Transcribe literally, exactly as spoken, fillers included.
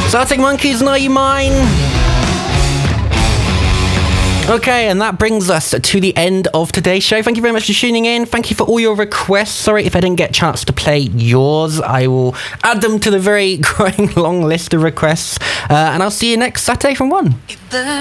So Arctic Monkeys, Are You Mine? Okay, and that brings us to the end of today's show. Thank you very much for tuning in. Thank you for all your requests. Sorry if I didn't get a chance to play yours. I will add them to the very growing long list of requests. Uh, and I'll see you next Saturday from one.